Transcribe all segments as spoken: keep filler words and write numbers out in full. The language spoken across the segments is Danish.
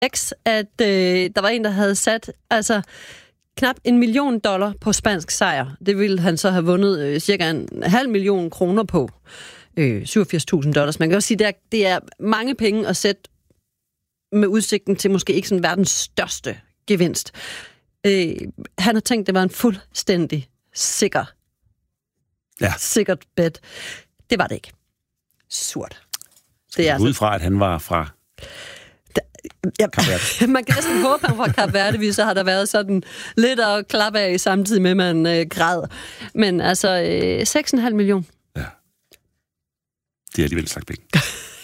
X, at øh, der var en, der havde sat altså knap en million dollar på spansk sejr. Det ville han så have vundet øh, cirka en halv million kroner på. Øh, syvogfirs tusind dollars. Man kan også sige, det er, det er mange penge at sætte med udsigten til måske ikke sådan verdens største gevinst. Øh, han har tænkt, det var en fuldstændig sikker, ja. sikkert bet. Det var det ikke. Surt. Det er altså... Ud fra, at han var fra... Ja, man kan næsten håbe, han fra Kap Verde, så har der været sådan lidt at klappe af samtidig med, man øh, græd. Men altså, øh, seks komma fem million. Ja. Det er alligevel slags penge.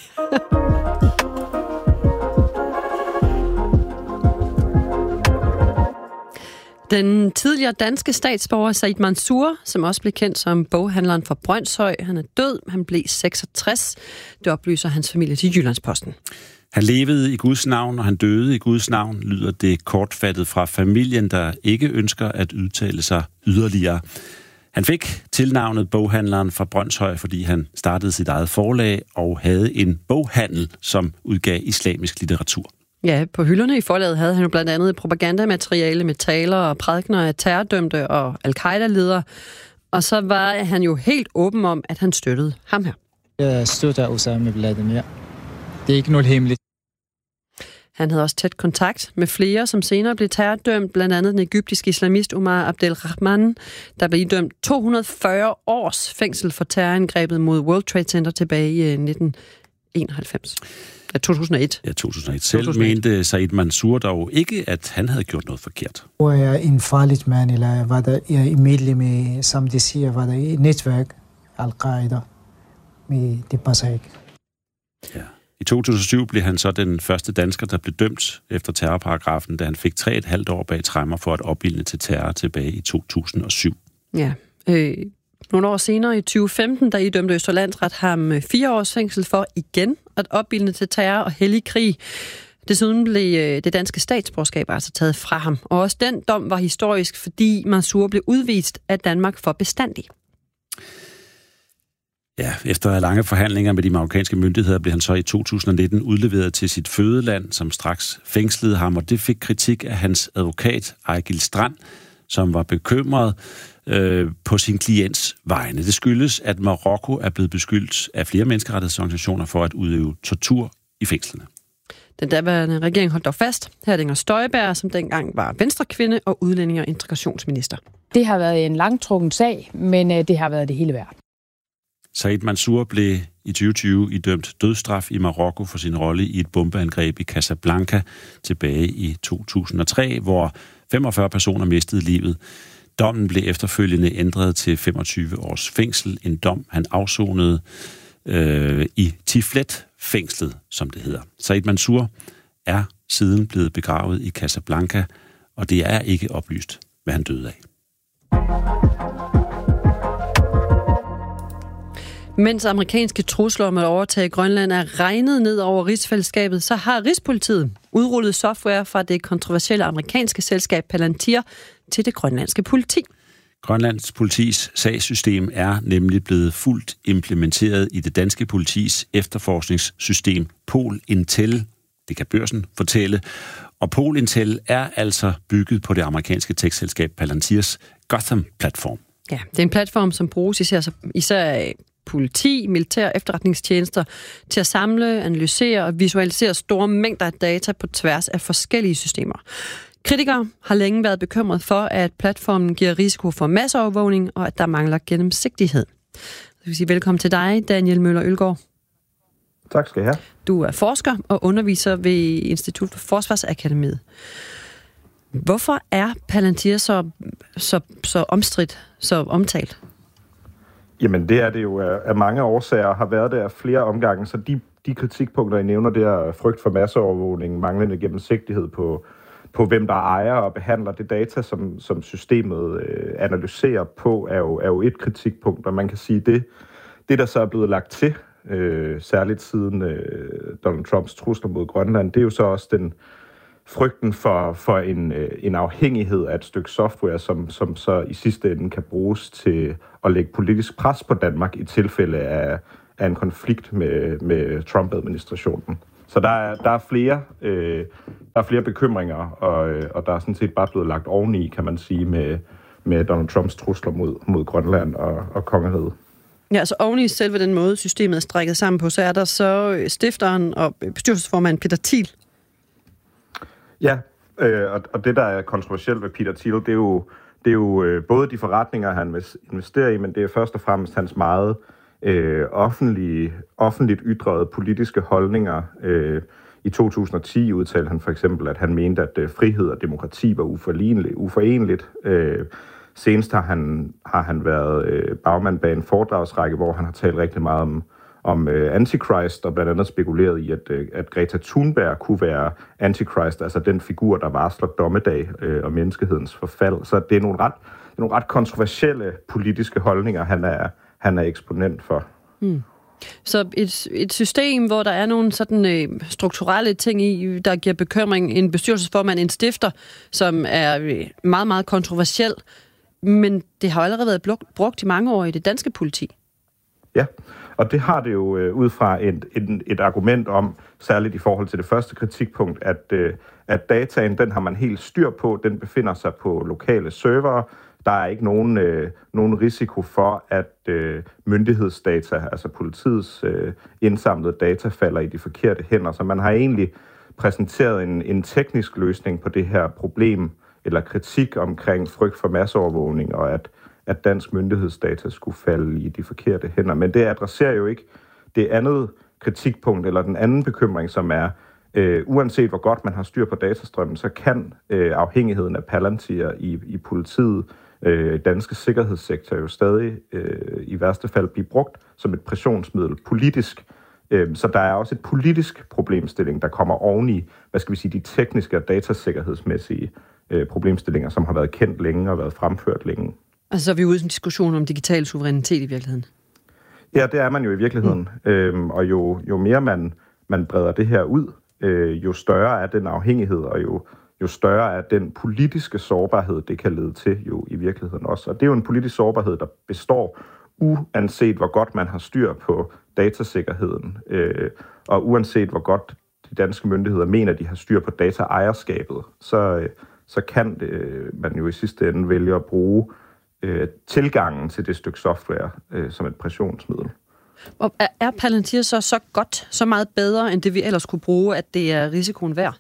Den tidligere danske statsborger Said Mansour, som også blev kendt som boghandleren fra Brønshøj, han er død. Han blev seksogtres. Det oplyser hans familie til Jyllandsposten. Han levede i Guds navn, og han døde i Guds navn, lyder det kortfattet fra familien, der ikke ønsker at udtale sig yderligere. Han fik tilnavnet boghandleren fra Brønshøj, fordi han startede sit eget forlag og havde en boghandel, som udgav islamisk litteratur. Ja, på hylderne i forlaget havde han jo blandt andet propagandamateriale med taler og prædikener af terrordømte og al-Qaida-ledere. Og så var han jo helt åben om, at han støttede ham her. Jeg støtter Osama bin Laden, ja. Det er ikke noget hemmeligt. Han havde også tæt kontakt med flere, som senere blev terrordømt, blandt andet den egyptiske islamist Omar Abdelrahman, der blev idømt to hundrede og fyrre års fængsel for terrorangrebet mod World Trade Center tilbage i nitten enoghalvfems. Ja, to tusind og et. Ja, to tusind og et. Selv to tusind og et. Mente Said Mansour dog ikke, at han havde gjort noget forkert. Var jeg en farlig mand, eller var der jeg medlem med, som de siger, var der et netværk, Al-Qaida. Men det passer ikke. Ja. I to tusind og syv blev han så den første dansker, der blev dømt efter terrorparagrafen, da han fik tre et halvt år bag tremmer for at opildne til terror tilbage i to tusind og syv. Ja, øh, nogle år senere i tyve femten, der idømte Østre Landsret ham fire års fængsel for igen at opildne til terror og hellig krig. Desuden blev det danske statsborgerskab altså taget fra ham. Og også den dom var historisk, fordi Mansour blev udvist af Danmark for bestandig. Ja, efter lange forhandlinger med de marokkanske myndigheder blev han så i to tusind og nitten udleveret til sit fødeland, som straks fængslede ham, og det fik kritik af hans advokat, Ejgil Strand, som var bekymret øh, på sin klients vegne. Det skyldes, at Marokko er blevet beskyldt af flere menneskerettighedsorganisationer for at udøve tortur i fængslerne. Den daværende regering holdt dog fast. Her er Inger Støjberg, som dengang var venstrekvinde og udlænding- og integrationsminister. Det har været en langtrukken sag, men øh, det har været det hele værd. Said Mansour blev i tyve tyve idømt dødsstraf i Marokko for sin rolle i et bombeangreb i Casablanca tilbage i to tusind og tre, hvor femogfyrre personer mistede livet. Dommen blev efterfølgende ændret til femogtyve års fængsel. En dom, han afsonede øh, i Tiflet-fængslet, som det hedder. Said Mansour er siden blevet begravet i Casablanca, og det er ikke oplyst, hvad han døde af. Mens amerikanske trusler om at overtage Grønland er regnet ned over rigsfællesskabet, så har Rigspolitiet udrullet software fra det kontroversielle amerikanske selskab Palantir til det grønlandske politi. Grønlands politis sagssystem er nemlig blevet fuldt implementeret i det danske politis efterforskningssystem Pol Intel. Det kan Børsen fortælle. Og Pol Intel er altså bygget på det amerikanske tekstselskab Palantirs Gotham-platform. Ja, det er en platform, som bruges især, især af politi, militær efterretningstjenester til at samle, analysere og visualisere store mængder af data på tværs af forskellige systemer. Kritikere har længe været bekymret for, at platformen giver risiko for masseovervågning og at der mangler gennemsigtighed. Jeg vil sige velkommen til dig, Daniel Møller Ølgaard. Tak skal jeg have. Du er forsker og underviser ved Institut for Forsvarsakademiet. Hvorfor er Palantir så, så, så omstridt, så omtalt? Jamen det er det jo af mange årsager, har været der flere omgange, så de, de kritikpunkter, I nævner, det er frygt for masseovervågning, manglende gennemsigtighed på, på hvem der ejer og behandler det data, som, som systemet øh, analyserer på, er jo, er jo et kritikpunkt, og man kan sige, det, det der så er blevet lagt til, øh, særligt siden øh, Donald Trumps trusler mod Grønland, det er jo så også den frygten for, for en, en afhængighed af et stykke software, som, som så i sidste ende kan bruges til at lægge politisk pres på Danmark i tilfælde af, af en konflikt med, med Trump-administrationen. Så der er, der er flere... Øh, Der er flere bekymringer, og, og der er sådan set bare blevet lagt oveni, kan man sige, med, med Donald Trumps trusler mod, mod Grønland og, og kongeriget. Ja, altså oveni selve den måde, systemet er strikket sammen på, så er der så stifteren og bestyrelsesformand Peter Thiel. Ja, øh, og, og det, der er kontroversielt ved Peter Thiel, det er jo, det er jo øh, både de forretninger, han investerer i, men det er først og fremmest hans meget øh, offentlige, offentligt ytrede politiske holdninger. Øh, I to tusind og ti udtalte han for eksempel, at han mente, at øh, frihed og demokrati var uforenligt. Øh, senest har han, har han været øh, bagmand bag en foredragsrække, hvor han har talt rigtig meget om, om øh, Antichrist, og blandt andet spekuleret i, at, øh, at Greta Thunberg kunne være Antichrist, altså den figur, der varsler dommedag øh, og menneskehedens forfald. Så det er nogle ret, det er nogle ret kontroversielle politiske holdninger, han er, han er eksponent for. Hmm. Så et, et system, hvor der er nogle sådan øh, strukturelle ting i, der giver bekymring, en bestyrelsesformand, en stifter, som er øh, meget, meget kontroversiel, men det har allerede været brugt, brugt i mange år i det danske politi. Ja, og det har det jo øh, ud fra et, et, et argument om, særligt i forhold til det første kritikpunkt, at, øh, at dataen, den har man helt styr på, den befinder sig på lokale servere. Der er ikke nogen, øh, nogen risiko for, at øh, myndighedsdata, altså politiets øh, indsamlede data, falder i de forkerte hænder. Så man har egentlig præsenteret en, en teknisk løsning på det her problem, eller kritik omkring frygt for masseovervågning, og at, at dansk myndighedsdata skulle falde i de forkerte hænder. Men det adresserer jo ikke det andet kritikpunkt, eller den anden bekymring, som er, øh, uanset hvor godt man har styr på datastrømmen, så kan øh, afhængigheden af Palantir i, i politiet, øh, danske sikkerhedssektor, jo stadig øh, i værste fald blive brugt som et pressionsmiddel politisk. Øh, så der er også et politisk problemstilling, der kommer oveni, hvad skal vi sige, de tekniske og datasikkerhedsmæssige øh, problemstillinger, som har været kendt længe og været fremført længe. Altså så er vi ude i en diskussion om digital suverænitet i virkeligheden? Ja, det er man jo i virkeligheden. Mm. Øhm, og jo, jo mere man, man breder det her ud, øh, jo større er den afhængighed, og jo, jo større er den politiske sårbarhed, det kan lede til jo i virkeligheden også. Og det er jo en politisk sårbarhed, der består uanset hvor godt man har styr på datasikkerheden, øh, og uanset hvor godt de danske myndigheder mener, de har styr på dataejerskabet, så, øh, så kan øh, man jo i sidste ende vælge at bruge øh, tilgangen til det stykke software øh, som et pressionsmiddel. Og er, er Palantir så så godt, så meget bedre, end det vi ellers kunne bruge, at det er risikoen værd?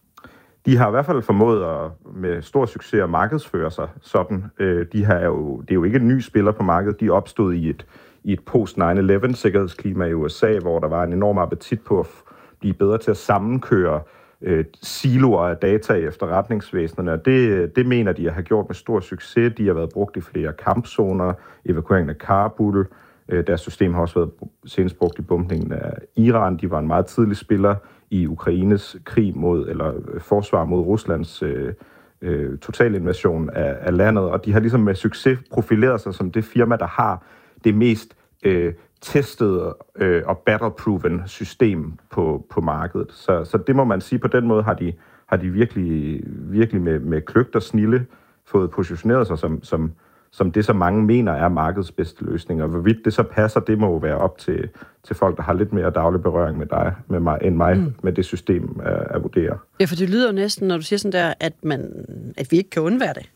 De har i hvert fald formået at med stor succes at markedsføre sig sådan. De har jo, det er jo ikke en ny spiller på markedet. De opstod i et, i et post nine eleven sikkerhedsklima i U S A, hvor der var en enorm appetit på at blive bedre til at sammenkøre øh, siloer af data i efterretningsvæsenerne. Og det, det mener de at have gjort med stor succes. De har været brugt i flere kampzoner, evakueringen af Kabul. Deres system har også været senest brugt i bombningen af Iran. De var en meget tidlig spiller i Ukraines krig mod, eller forsvar mod Ruslands øh, øh, totalinvasion af, af landet, og de har ligesom med succes profileret sig som det firma, der har det mest øh, testede øh, og battleproven system på, på markedet. Så, så det må man sige, på den måde har de, har de virkelig, virkelig med, med kløgt og snilde fået positioneret sig som, som som det, som mange mener er markedets bedste løsning. Og hvorvidt det så passer, det må jo være op til, til folk, der har lidt mere daglig berøring med dig, med mig, end mig, mm. med det system at, at vurdere. Ja, for det lyder jo næsten, når du siger sådan der, at, man, at vi ikke kan undvære det.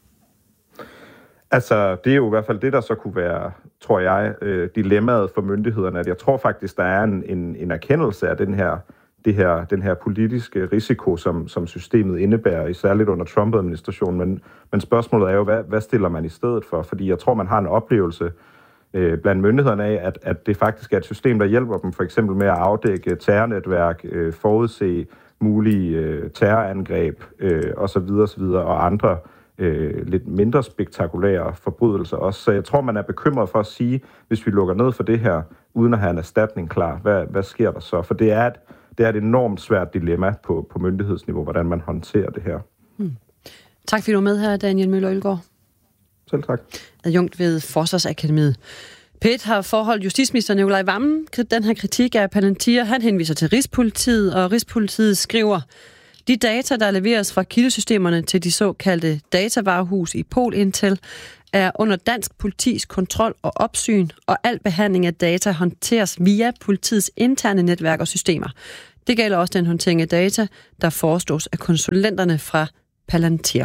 Altså, det er jo i hvert fald det, der så kunne være, tror jeg, øh, dilemmaet for myndighederne. At jeg tror faktisk, der er en, en, en erkendelse af den her det her, den her politiske risiko, som, som systemet indebærer, særligt under Trump-administrationen. Men, men spørgsmålet er jo, hvad, hvad stiller man i stedet for? Fordi jeg tror, man har en oplevelse øh, blandt myndighederne af, at, at det faktisk er et system, der hjælper dem for eksempel med at afdække terrornetværk, øh, forudse mulige øh, terrorangreb øh, osv. osv. og andre øh, lidt mindre spektakulære forbrydelser også. Så jeg tror, man er bekymret for at sige, hvis vi lukker ned for det her, uden at have en erstatning klar, hvad, hvad sker der så? For det er et Det er et enormt svært dilemma på, på myndighedsniveau, hvordan man håndterer det her. Hmm. Tak fordi du var med her, Daniel Møller-Ølgaard. Selv tak. Adjunkt ved Forsvarsakademiet. P et har forholdt justitsminister Nicolai Wammen den her kritik af Palantir. Han henviser til Rigspolitiet, og Rigspolitiet skriver, de data, der leveres fra kildesystemerne til de såkaldte datavarehus i Pol-Intel, er under dansk politis kontrol og opsyn, og al behandling af data håndteres via politiets interne netværk og systemer. Det gælder også den håndtering af data, der forestås af konsulenterne fra Palantir.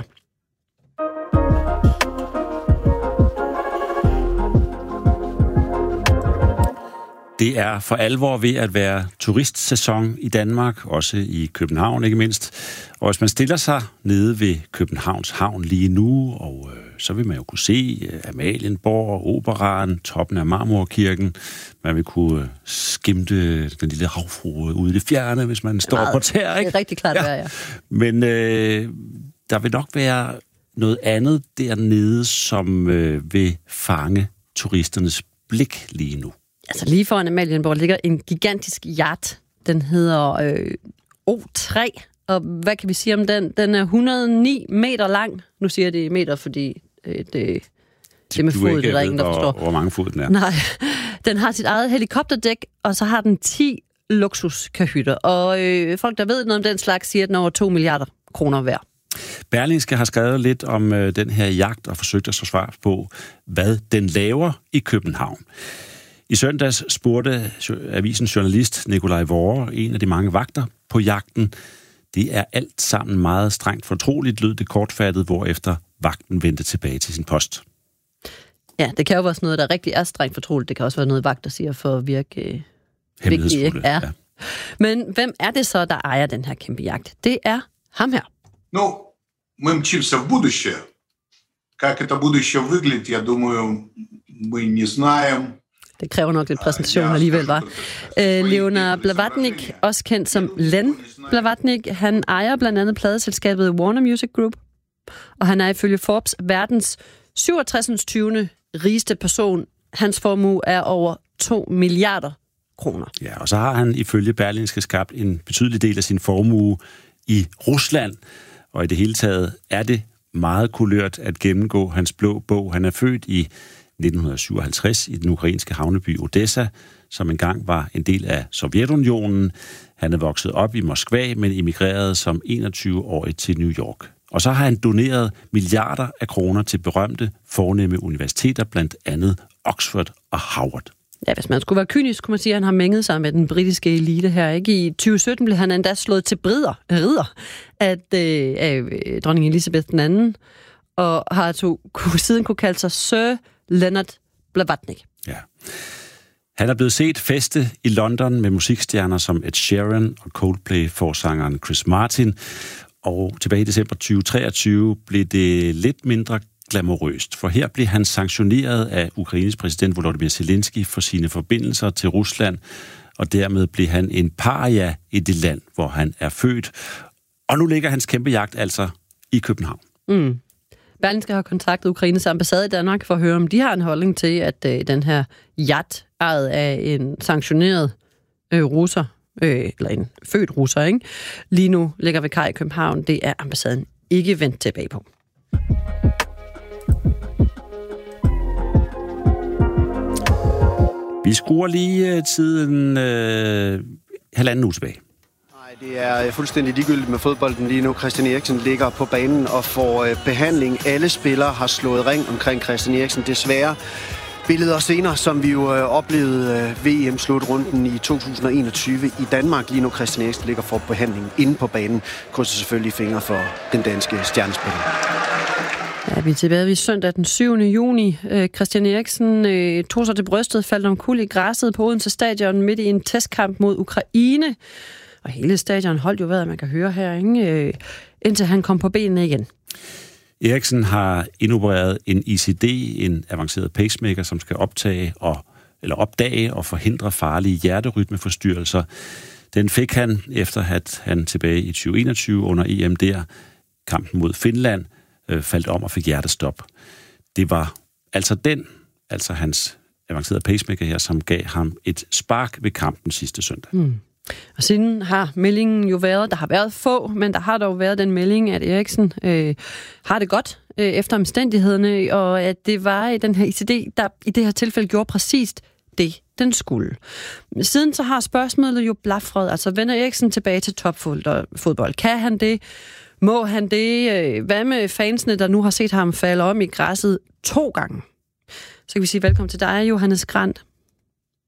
Det er for alvor ved at være turistsæson i Danmark, også i København ikke mindst. Og hvis man stiller sig nede ved Københavns Havn lige nu, og øh, så vil man jo kunne se øh, Amalienborg, Operaen, toppen af Marmorkirken. Man vil kunne øh, skimte den lille havfrue ude i det fjerne, hvis man står meget, på tær, ikke? Det er rigtig klart, ja. ja. Men øh, der vil nok være noget andet dernede, som øh, vil fange turisternes blik lige nu. Altså lige foran Amalienborg ligger en gigantisk yacht. Den hedder øh, O tre. Og hvad kan vi sige om den? Den er et hundrede og ni meter lang. Nu siger jeg det i meter, fordi øh, det, det med fod, det er der ingen, der forstår. Hvor mange fod den er. Nej. Den har sit eget helikopterdæk, og så har den ti luksuskahytter. Og øh, folk, der ved noget om den slags, siger, at den er over to milliarder kroner værd. Berlingske har skrevet lidt om øh, den her jagt og forsøgt at få svar på, hvad den laver i København. I søndags spurgte avisens journalist Nikolaj Vore, en af de mange vagter på jagten. Det er alt sammen meget strengt fortroligt, lød det kortfattet, hvorefter vagten vendte tilbage til sin post. Ja, det kan jo være sådan noget, der rigtig er strengt fortroligt. Det kan også være noget, vagter siger for at virke øh, hemmelighedsfulde. Ja. Ja. Men hvem er det så, der ejer den her kæmpe jagt? Det er ham her. Ну, мы мчимся в будущее. Как это будущее выглядит, я думаю, мы не знаем. Det kræver nok lidt præsentation alligevel, var. Øh, Leonard Blavatnik, også kendt som Len Blavatnik, han ejer blandt andet pladeselskabet Warner Music Group, og han er ifølge Forbes verdens syvogtres tyvende rigeste person. Hans formue er over to milliarder kroner. Ja, og så har han ifølge Berlingske skabt en betydelig del af sin formue i Rusland, og i det hele taget er det meget kulørt at gennemgå hans blå bog. Han er født i nitten syvoghalvtreds i den ukrainske havneby Odessa, som engang var en del af Sovjetunionen. Han er vokset op i Moskva, men emigrerede som enogtyve-årig til New York. Og så har han doneret milliarder af kroner til berømte, fornemme universiteter, blandt andet Oxford og Harvard. Ja, hvis man skulle være kynisk, kunne man sige, at han har mænget sig med den britiske elite her. Ikke? I tyve sytten blev han endda slået til brider, ridder at, øh, af dronning Elisabeth den anden, og har to, siden kunne kalde sig Sir Leonard Blavatnik. Ja. Han er blevet set feste i London med musikstjerner som Ed Sheeran og Coldplay-forsangeren Chris Martin. Og tilbage i december tyve treogtyve blev det lidt mindre glamourøst, for her blev han sanktioneret af Ukraines præsident Volodymyr Zelensky for sine forbindelser til Rusland, og dermed blev han en paria i det land, hvor han er født. Og nu ligger hans kæmpe jagt altså i København. Mm. Berlingske har kontaktet Ukraines ambassade i Danmark for at høre, om de har en holdning til, at øh, den her yacht ejet af en sanktioneret øh, russer, øh, eller en født russer, ikke? Lige nu ligger ved kaj i København. Det er ambassaden ikke vendt tilbage på. Vi skruer lige tiden øh, halvanden uge tilbage. Det er fuldstændig ligegyldigt med fodbolden lige nu. Christian Eriksen ligger på banen og får behandling. Alle spillere har slået ring omkring Christian Eriksen. Desværre billeder senere, som vi jo oplevede V M-slutrunden i to tusind og enogtyve i Danmark. Lige nu Christian Eriksen ligger for behandling inde på banen. Krydser selvfølgelig fingre for den danske stjernespiller. Ja, vi er tilbage ved søndag den syvende juni. Christian Eriksen øh, tog sig til brystet, faldt omkuld i græsset på Odense Stadion midt i en testkamp mod Ukraine. Og hele stadion holdt jo vejret, man kan høre her, ikke? Indtil han kom på benene igen. Eriksen har indopereret en I C D, en avanceret pacemaker, som skal optage og, eller opdage og forhindre farlige hjerterytmeforstyrrelser. Den fik han, efter at han tilbage i tyve enogtyve under E M der, kampen mod Finland, øh, faldt om og fik hjertestop. Det var altså den, altså hans avancerede pacemaker her, som gav ham et spark ved kampen sidste søndag. Mm. Og siden har meldingen jo været, der har været få, men der har dog været den melding, at Eriksen øh, har det godt øh, efter omstændighederne, og at det var i den her I C D, der i det her tilfælde gjorde præcist det, den skulle. Siden så har spørgsmålet jo blafret, altså vender Eriksen tilbage til topfodbold? Kan han det? Må han det? Hvad med fansene, der nu har set ham falde om i græsset to gange? Så kan vi sige velkommen til dig, Johannes Grant.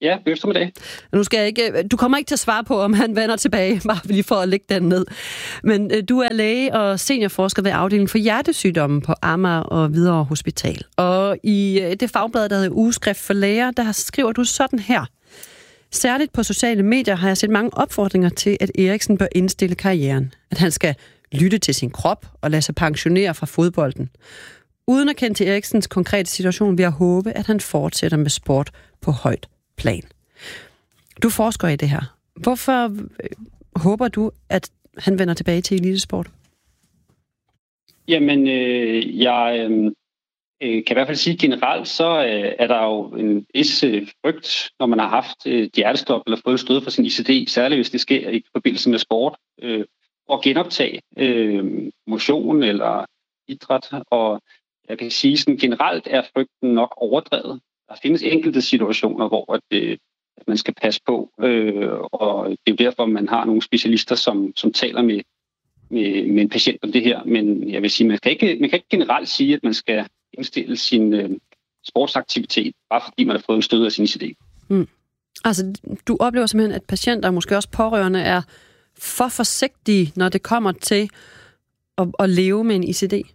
Ja, god eftermiddag. Nu skal jeg ikke, du kommer ikke til at svare på, om han vender tilbage, bare lige for at lægge den ned. Men øh, du er læge og seniorforsker ved afdelingen for hjertesygdomme på Amager og Hvidovre Hospital. Og i øh, det fagblad, der hedder Ugeskrift for Læger, der skriver du sådan her. Særligt på sociale medier har jeg set mange opfordringer til, at Eriksen bør indstille karrieren. At han skal lytte til sin krop og lade sig pensionere fra fodbolden. Uden at kende til Eriksens konkrete situation, vil jeg håbe, at han fortsætter med sport på højt plan. Du forsker i det her. Hvorfor øh, håber du, at han vender tilbage til elitesport? Jamen, øh, jeg øh, kan i hvert fald sige generelt, så øh, er der jo en vis øh, frygt, når man har haft et hjertestop eller fået stød fra sin I C D, særligt hvis det sker i forbindelse med sport, øh, og genoptage øh, motion eller idræt. Og jeg kan sige, sådan generelt er frygten nok overdrevet. Der findes enkelte situationer, hvor at, øh, at man skal passe på, øh, og det er jo derfor, man har nogle specialister, som, som taler med, med, med en patient om det her. Men jeg vil sige, man kan ikke, man kan ikke generelt sige, at man skal indstille sin øh, sportsaktivitet, bare fordi man har fået en stød af sin I C D. Mm. Altså, du oplever simpelthen, at patienter, og måske også pårørende, er for forsigtige, når det kommer til at, at leve med en I C D?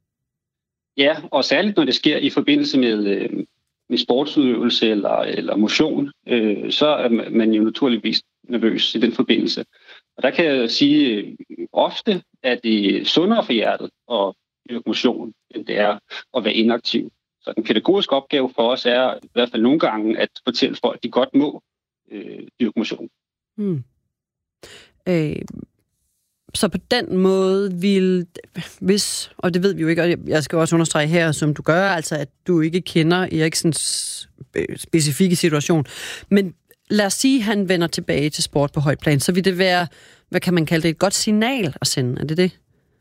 Ja, og særligt når det sker i forbindelse med, øh, med sportsudøvelse eller, eller motion, øh, så er man jo naturligvis nervøs i den forbindelse. Og der kan jeg sige, øh, ofte er det sundere for hjertet at dyrke motion, end det er at være inaktiv. Så den pædagogiske opgave for os er i hvert fald nogle gange at fortælle folk, at de godt må øh, dyrke motion. Hmm. Øh, så på den måde vil, hvis, og det ved vi jo ikke, og jeg skal også understrege her, som du gør, altså at du ikke kender Eriksens specifikke situation, men lad os sige, at han vender tilbage til sport på højt plan, så vil det være, hvad kan man kalde det, et godt signal at sende, er det det?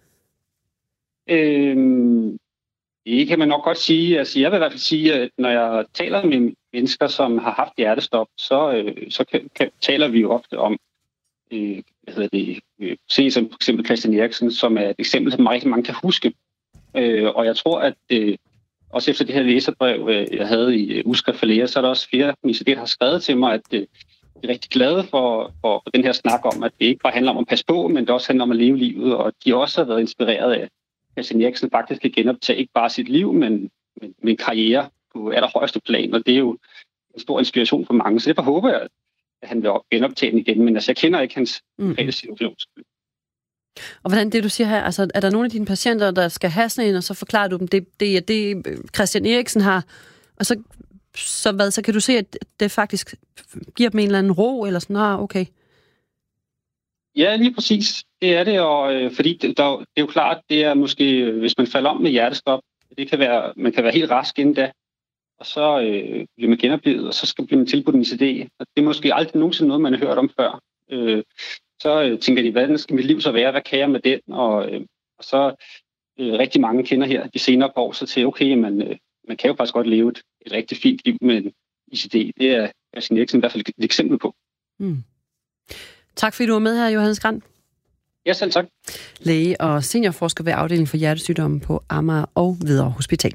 Øhm, det kan man nok godt sige. Altså, jeg vil i hvert fald sige, at når jeg taler med mennesker, som har haft hjertestop, så, øh, så kan, kan, taler vi jo ofte om, øh, hvad hedder det, øh, se som for eksempel Christian Eriksen, som er et eksempel, som rigtig mange kan huske. Øh, og jeg tror, at øh, også efter det her læserbrev, øh, jeg havde i øh, Ugeskrift for Læger, så er der også flere, der har skrevet til mig, at øh, de er rigtig glade for, for, for den her snak om, at det ikke bare handler om at passe på, men det også handler om at leve livet, og de også har været inspireret af, Christian Eriksen faktisk kan genoptage ikke bare sit liv, men, men, men karriere på allerhøjeste plan, og det er jo en stor inspiration for mange. Så derfor håber jeg, at han vil genoptage den igen, men altså, jeg kender ikke hans konkrete mm. situation. Og hvordan det, du siger her, altså er der nogle af dine patienter, der skal have sådan en, og så forklarer du dem, det, det er det, Christian Eriksen har, og så, så, hvad, så kan du se, at det faktisk giver dem en eller anden ro, eller sådan, ah, okay. Ja, lige præcis. Det er det, og øh, fordi det, der, det er jo klart, det er måske, hvis man falder om med hjertestop, det kan være, man kan være helt rask inden da, og så øh, bliver man genoplevet, og så skal man tilbudt en I C D. Og det er måske aldrig nogensinde noget, man har hørt om før. Øh, så øh, tænker de, hvad skal mit liv så være? Hvad kan jeg med den? Og, øh, og så øh, rigtig mange kender her de senere på år, så til, okay, man, øh, man kan jo faktisk godt leve et, et rigtig fint liv med en I C D. Det er Christian Eriksen i hvert fald et eksempel på. Mm. Tak fordi du var med her, Johannes Grand. Ja, selv tak. Læge og seniorforsker ved afdelingen for hjertesygdomme på Amager og Hvidovre Hospital.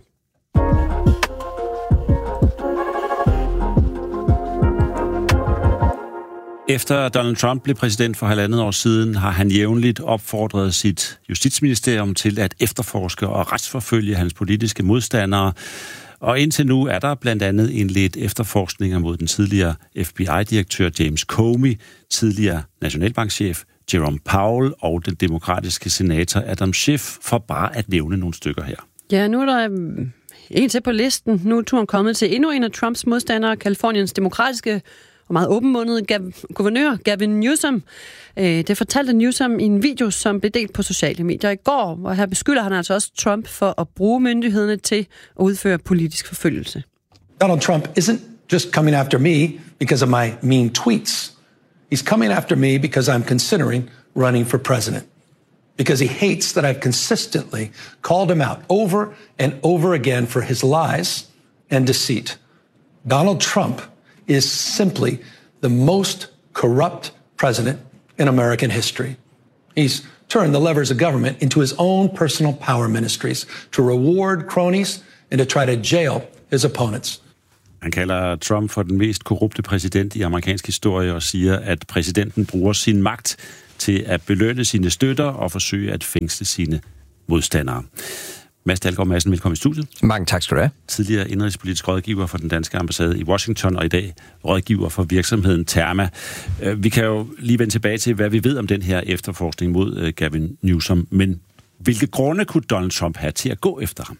Efter Donald Trump blev præsident for halvandet år siden, har han jævnligt opfordret sit justitsministerium til at efterforske og retsforfølge hans politiske modstandere. Og indtil nu er der blandt andet indledt efterforskninger mod den tidligere F B I-direktør James Comey, tidligere nationalbankchef Jerome Powell og den demokratiske senator Adam Schiff, for bare at nævne nogle stykker her. Ja, nu er der en til på listen. Nu er turen kommet til endnu en af Trumps modstandere, Californiens demokratiske og meget åbenmundede Gav- guvernør Gavin Newsom. Det fortalte Newsom i en video, som blev delt på sociale medier i går, og her beskylder han altså også Trump for at bruge myndighederne til at udføre politisk forfølgelse. Donald Trump isn't just coming after me because of my mean tweets. He's coming after me because I'm considering running for president. Because he hates that I've consistently called him out over and over again for his lies and deceit. Donald Trump is simply the most corrupt president in American history. He's turned the levers of government into his own personal power ministries to reward cronies and to try to jail his opponents. Han kalder Trump for den mest korrupte præsident i amerikansk historie og siger, at præsidenten bruger sin magt til at belønne sine støtter og forsøge at fængsle sine modstandere. Mads Dalgaard Madsen, velkommen i studiet. Mange tak skal du have. Tidligere indrigspolitisk rådgiver for den danske ambassade i Washington, og i dag rådgiver for virksomheden Therma. Vi kan jo lige vende tilbage til, hvad vi ved om den her efterforskning mod Gavin Newsom, men hvilke grunde kunne Donald Trump have til at gå efter ham?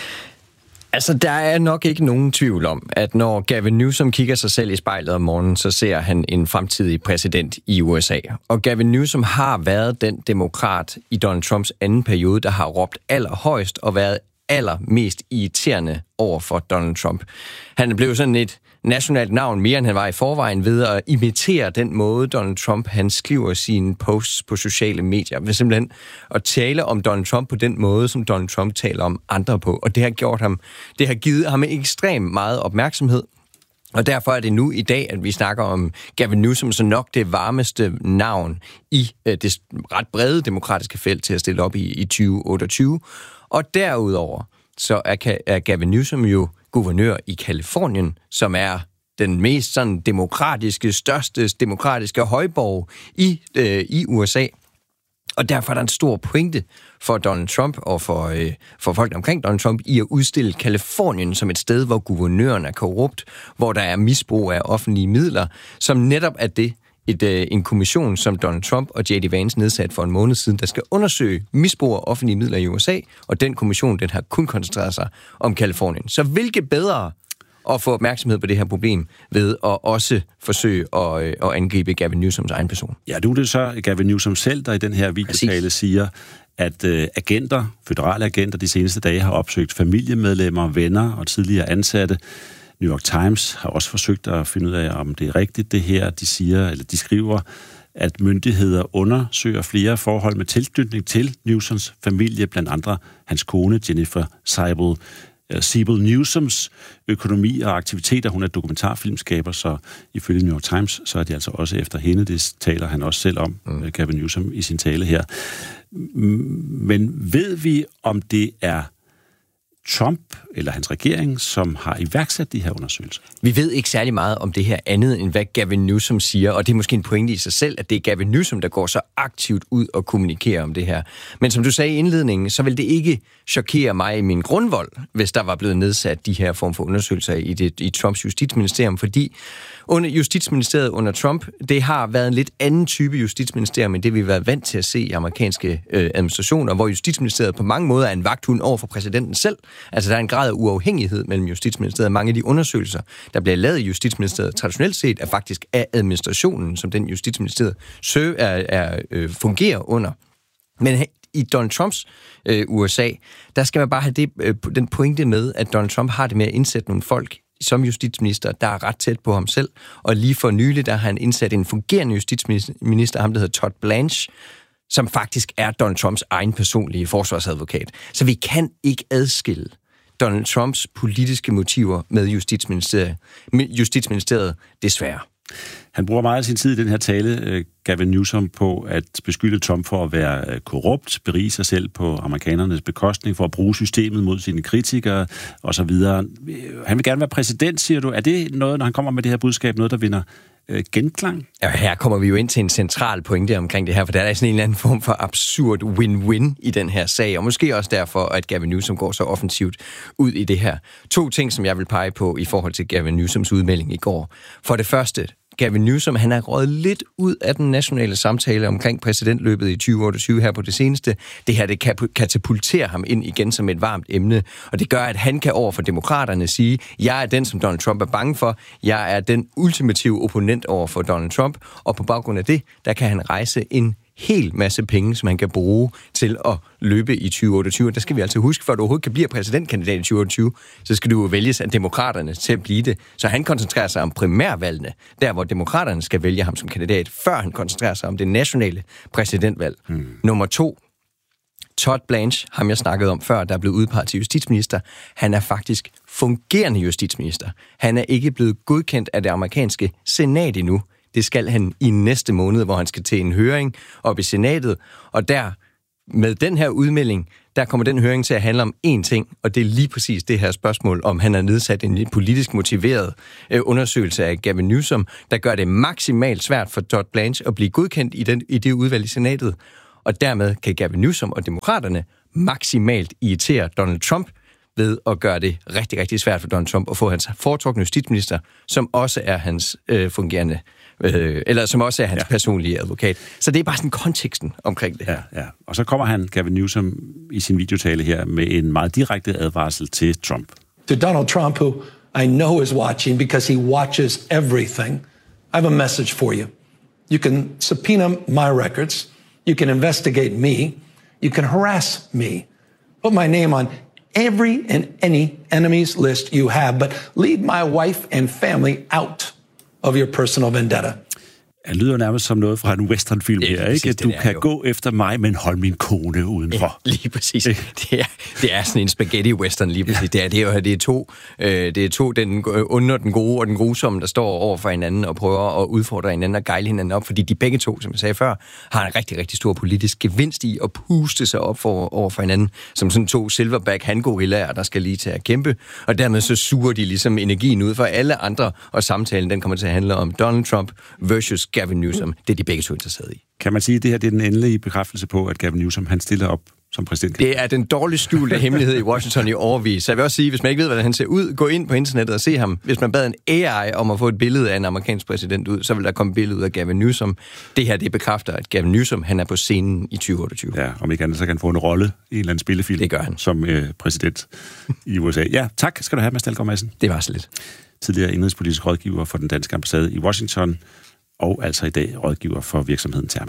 Altså, der er nok ikke nogen tvivl om, at når Gavin Newsom kigger sig selv i spejlet om morgenen, så ser han en fremtidig præsident i U S A. Og Gavin Newsom har været den demokrat i Donald Trumps anden periode, der har råbt allerhøjst og været allermest irriterende over for Donald Trump. Han blev sådan et nationalt navn mere, end han var i forvejen, ved at imitere den måde, Donald Trump han skriver sine posts på sociale medier. Ved simpelthen at tale om Donald Trump på den måde, som Donald Trump taler om andre på. Og det har gjort ham, det har givet ham ekstremt meget opmærksomhed. Og derfor er det nu i dag, at vi snakker om Gavin Newsom, så nok det varmeste navn i øh, det ret brede demokratiske felt til at stille op i, i tyve otteogtyve. Og derudover så er, er Gavin Newsom jo guvernør i Kalifornien, som er den mest sådan demokratiske, største demokratiske højborg i, øh, i U S A. Og derfor er der en stor pointe for Donald Trump og for, øh, for folk omkring Donald Trump i at udstille Kalifornien som et sted, hvor guvernøren er korrupt, hvor der er misbrug af offentlige midler, som netop er det, Et, øh, en kommission, som Donald Trump og J D Vance nedsat for en måned siden, der skal undersøge misbrug af offentlige midler i U S A, og den kommission, den har kun koncentreret sig om Kalifornien. Så hvilket bedre at få opmærksomhed på det her problem ved at også forsøge at, øh, at angribe Gavin Newsoms egen person? Ja, nu er det så Gavin Newsom selv, der i den her videotale siger, at øh, agenter, føderale agenter, de seneste dage har opsøgt familiemedlemmer, venner og tidligere ansatte. New York Times har også forsøgt at finde ud af, om det er rigtigt det her. De siger, eller de skriver, at myndigheder undersøger flere forhold med tilknytning til Newsoms familie, blandt andre hans kone Jennifer Siebel, uh, Siebel Newsoms økonomi og aktiviteter. Hun er dokumentarfilmskaber, så ifølge New York Times, så er de altså også efter hende. Det taler han også selv om, mm. Gavin Newsom, i sin tale her. Men ved vi, om det er Trump eller hans regering, som har iværksat de her undersøgelser? Vi ved ikke særlig meget om det her andet, end hvad Gavin Newsom siger, og det er måske en pointe i sig selv, at det er Gavin Newsom, der går så aktivt ud og kommunikerer om det her. Men som du sagde i indledningen, så vil det ikke chokere mig i min grundvold, hvis der var blevet nedsat de her form for undersøgelser i, det, i Trumps justitsministerium, fordi under Justitsministeriet under Trump, det har været en lidt anden type justitsministerium, end det vi har været vant til at se i amerikanske øh, administrationer, hvor Justitsministeriet på mange måder er en vagthund over for præsidenten selv. Altså der er en grad af uafhængighed mellem Justitsministeriet. Mange af de undersøgelser, der bliver lavet i Justitsministeriet traditionelt set, er faktisk af administrationen, som den Justitsministeriet sø er, er, øh, fungerer under. Men i Donald Trumps øh, U S A, der skal man bare have det, øh, den pointe med, at Donald Trump har det med at indsætte nogle folk som justitsminister, der er ret tæt på ham selv. Og lige for nylig, der har han indsat en fungerende justitsminister, ham der hedder Todd Blanche, som faktisk er Donald Trumps egen personlige forsvarsadvokat. Så vi kan ikke adskille Donald Trumps politiske motiver med Justitsministeriet, Justitsministeriet desværre. Han bruger meget af sin tid i den her tale, Gavin Newsom, på at beskylde Trump for at være korrupt, berige sig selv på amerikanernes bekostning, for at bruge systemet mod sine kritikere osv. Han vil gerne være præsident, siger du. Er det noget, når han kommer med det her budskab, noget, der vinder øh, genklang? Ja, her kommer vi jo ind til en central pointe omkring det her, for der er sådan en eller anden form for absurd win-win i den her sag, og måske også derfor, at Gavin Newsom går så offensivt ud i det her. To ting, som jeg vil pege på i forhold til Gavin Newsoms udmelding i går. For det første, Gavin Newsom, han er røget lidt ud af den nationale samtale omkring præsidentløbet i tyve otteogtyve her på det seneste. Det her, det katapulterer ham ind igen som et varmt emne, og det gør, at han kan over for demokraterne sige, jeg er den, som Donald Trump er bange for, jeg er den ultimative opponent over for Donald Trump, og på baggrund af det, der kan han rejse en hel masse penge, som han kan bruge til at løbe i tyve otteogtyve. Der skal vi altså huske, for at du overhovedet kan blive præsidentkandidat i tyve otteogtyve, så skal du vælges af demokraterne til at blive det. Så han koncentrerer sig om primærvalgene, der hvor demokraterne skal vælge ham som kandidat, før han koncentrerer sig om det nationale præsidentvalg. Hmm. Nummer to, Todd Blanche, ham jeg snakkede om før, der er blevet udpeget til justitsminister, han er faktisk fungerende justitsminister. Han er ikke blevet godkendt af det amerikanske senat endnu. Det skal han i næste måned, hvor han skal til en høring op i senatet. Og der, med den her udmelding, der kommer den høring til at handle om én ting, og det er lige præcis det her spørgsmål, om han har nedsat en politisk motiveret øh, undersøgelse af Gavin Newsom, der gør det maksimalt svært for Todd Blanche at blive godkendt i, den, i det udvalg i senatet. Og dermed kan Gavin Newsom og demokraterne maksimalt irritere Donald Trump ved at gøre det rigtig, rigtig svært for Donald Trump at få hans foretrukne justitsminister, som også er hans øh, fungerende, øh, eller som også er hans ja. personlige advokat. Så det er bare sådan konteksten omkring det her. Ja, ja. Og så kommer han, Gavin Newsom, i sin videotale her med en meget direkte advarsel til Trump. To Donald Trump, who I know is watching because he watches everything, I have a message for you. You can subpoena my records. You can investigate me. You can harass me. Put my name on every and any enemy's list you have, but leave my wife and family out of your personal vendetta. Det lyder nærmest som noget fra en westernfilm det, her, ikke? Du kan jo. gå efter mig, men hold min kone udenfor. Ja, lige præcis. Det er, det er sådan en spaghetti-western, lige præcis. Ja. Det, er, det, er, det er to, øh, det er to den under den gode og den grusomme, der står over for hinanden og prøver at udfordre hinanden og gejle hinanden op, fordi de begge to, som jeg sagde før, har en rigtig, rigtig stor politisk gevinst i at puste sig op for, over for hinanden, som sådan to silverback handgorillaer, der skal lige til at kæmpe, og dermed så suger de ligesom energien ud for alle andre, og samtalen den kommer til at handle om Donald Trump versus Gavin Newsom. Det er de begge to interesseret i. Kan man sige, at det her det er den endelige bekræftelse på, at Gavin Newsom han stiller op som præsident? Det er den dårligt skjulte hemmelighed i Washington i årevis. Så jeg vil også sige, hvis man ikke ved, hvordan han ser ud, gå ind på internettet og se ham. Hvis man bad en A I om at få et billede af en amerikansk præsident ud, så vil der komme et billede ud af Gavin Newsom. Det her, det bekræfter, at Gavin Newsom han er på scenen i tyve otteogtyve. Ja, om ikke andet, så kan han få en rolle i en eller anden spillefilm. Det gør han. Som øh, præsident i U S A. Ja, tak skal du have, Mads Dalgaard Madsen. Det var så lidt. Tidligere indrigspolitisk rådgiver for den danske ambassade i Washington, og altså i dag rådgiver for virksomheden Terma.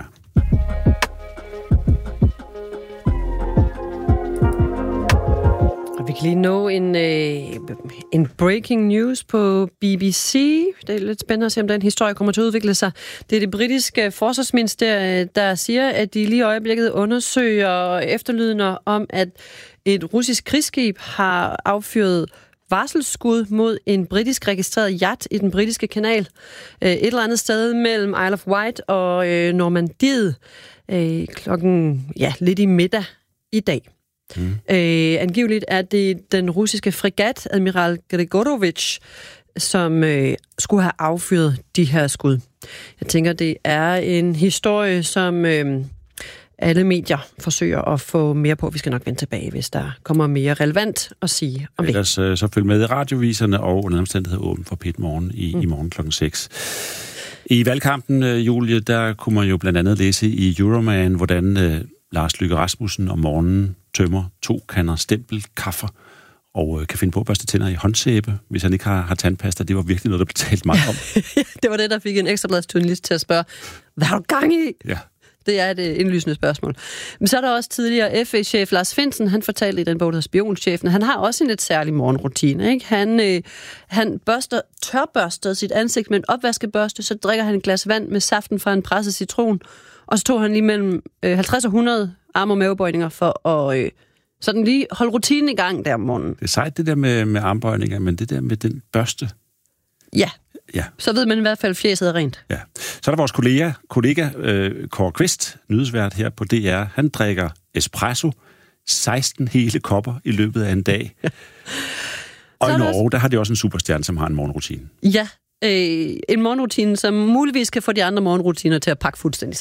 Vi kan lige nå en, øh, en breaking news på B B C. Det er lidt spændende at se, om den historie kommer til at udvikle sig. Det er det britiske forsvarsministerium, der siger, at de lige i øjeblikket undersøger efterlydende om, at et russisk krigsskib har affyret varselsskud mod en britisk registreret yacht i den britiske kanal. Et eller andet sted mellem Isle of Wight og øh, Normandiet øh, klokken ja, lidt i middag i dag. Mm. Øh, angiveligt er det den russiske fregat, Admiral Grigorovich, som øh, skulle have affyret de her skud. Jeg tænker, det er en historie, som øh, alle medier forsøger at få mere på. Vi skal nok vende tilbage, hvis der kommer mere relevant at sige om det. Ellers øh, så følg med i radioviserne og under omstændighed åben for P et Morgen i, mm. i morgen klokken seks. I valgkampen, øh, Julie, der kunne man jo blandt andet læse i Euroman, hvordan øh, Lars Løkke Rasmussen om morgenen tømmer to kander stempelkaffer og øh, kan finde på at børste tænder i håndsæbe, hvis han ikke har, har tandpasta. Det var virkelig noget, der blev talt meget om. Det var det, der fik en ekstrabladsjournalist til at spørge, hvad har du gang i? Ja. Det er et indlysende spørgsmål. Men så er der også tidligere F A-chef Lars Findsen, han fortalte i den bog, der hedder Spionchefen, han har også en lidt særlig morgenrutine. Ikke? Han, øh, han børster, tørbørster sit ansigt med en opvaskebørste, så drikker han et glas vand med saften fra en presset citron, og så tog han lige mellem øh, halvtreds og hundrede arm- og mavebøjninger for at øh, sådan lige holde rutinen i gang der om morgenen. Det er sejt, det der med, med armbøjninger, men det der med den børste. Ja. Ja. Så ved man i hvert fald, at fjeset er rent. Ja. Så er der vores kollega, kollega øh, Kåre Kvist, nyhedsvært her på D R. Han drikker espresso, seksten hele kopper i løbet af en dag. Og i Norge, også... der har de også en superstjerne, som har en morgenrutine. Ja, øh, en morgenrutine, som muligvis kan få de andre morgenrutiner til at pakke fuldstændig